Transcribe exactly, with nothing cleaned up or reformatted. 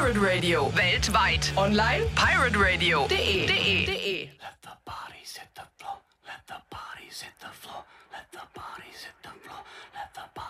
Pirate Radio. Weltweit. Online. pirate radio punkt de. de. de. Let the bodies hit the floor. Let the bodies hit the floor. Let the bodies hit the floor. Let the bodies